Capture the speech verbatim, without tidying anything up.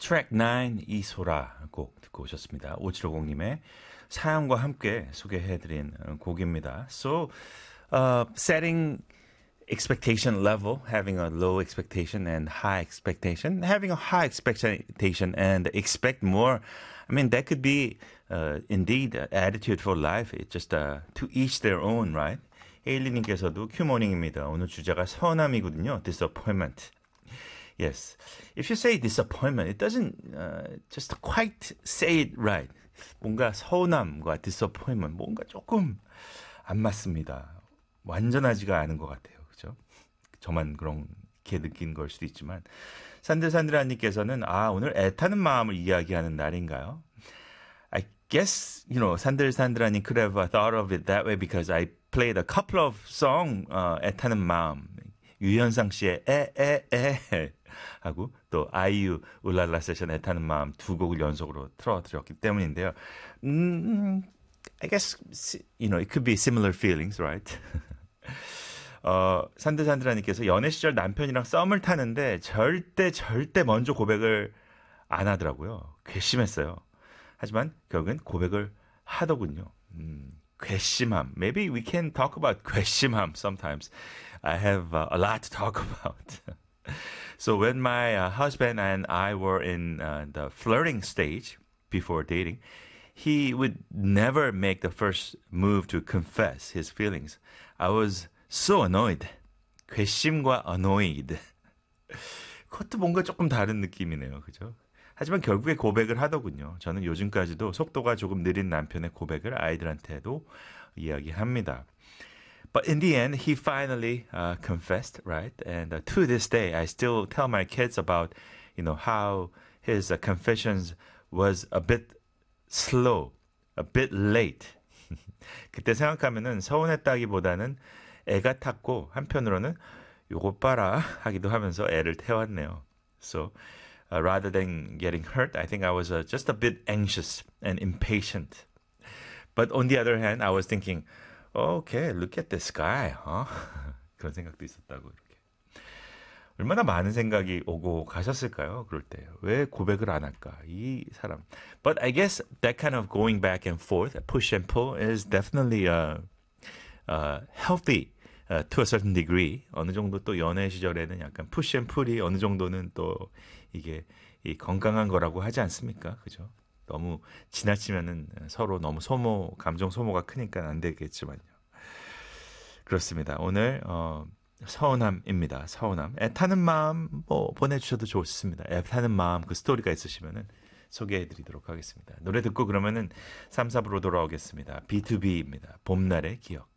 트랙 나인 이소라 곡 듣고 오셨습니다. 오칠오공님의 사연과 함께 소개해드린 곡입니다. So, uh, setting expectation level, having a low expectation and high expectation, having a high expectation and expect more. I mean, that could be uh, indeed an attitude for life. It's just uh, to each their own, right? 에일리님께서도 큐모닝입니다. 오늘 주제가 서운함이거든요. disappointment. Yes. If you say disappointment, it doesn't uh, just quite say it right. 뭔가 서운함과 disappointment, 뭔가 조금 안 맞습니다. 완전하지가 않은 것 같아요. 그죠? 저만 그렇게 느낀 걸 수도 있지만. 산들산들아님께서는, 아, 오늘 애타는 마음을 이야기하는 날인가요? I guess, you know, 산들산들아님 could have thought of it that way because I played a couple of songs, uh, 애타는 마음. 유현상 씨의 에, 에, 에. 하고 또 아이유 울랄라 세션 애타는 마음 두 곡을 연속으로 틀어드렸기 때문인데요. 음, I guess you know it could be similar feelings, right? 어, 산드산드라님께서 연애 시절 남편이랑 썸을 타는데 절대 절대 먼저 고백을 안 하더라고요. 괘씸했어요. 하지만 결국엔 고백을 하더군요. 음, 괘씸함. Maybe we can talk about 괘씸함 sometimes. I have uh, a lot to talk about. So when my uh, husband and I were in uh, the flirting stage before dating, he would never make the first move to confess his feelings. I was so annoyed. 괘씸과 annoyed. 그것도 뭔가 조금 다른 느낌이네요. 그죠? 하지만 결국에 고백을 하더군요. 저는 요즘까지도 속도가 조금 느린 남편의 고백을 아이들한테도 이야기합니다. But in the end, he finally uh, confessed, right? And uh, to this day, I still tell my kids about, you know, how his uh, confessions was a bit slow, a bit late. 그때 생각하면은 서운했다기보다는 애가 탔고 한편으로는 요거 봐라 하기도 하면서 애를 태웠네요. So uh, rather than getting hurt, I think I was uh, just a bit anxious and impatient. But on the other hand, I was thinking, okay, look at this guy, huh? 그런 생각도 있었다고 이렇게. 얼마나 많은 생각이 오고 가셨을까요? 그럴 때. 왜 고백을 안 할까? 이 사람. But I guess that kind of going back and forth, push and pull is definitely uh, uh, healthy uh, to a certain degree. 어느 정도 또 연애 시절에는 약간 push and pull이 어느 정도는 또 이게 이 건강한 거라고 하지 않습니까? 그죠? 너무 지나치면은 서로 너무 소모, 감정 소모가 크니까 안 되겠지만요. 그렇습니다. 오늘 어, 서운함입니다. 서운함. 애타는 마음 뭐 보내주셔도 좋습니다. 애타는 마음 그 스토리가 있으시면은 소개해드리도록 하겠습니다. 노래 듣고 그러면은 삼, 사 부로 돌아오겠습니다. 비투비입니다. 봄날의 기억.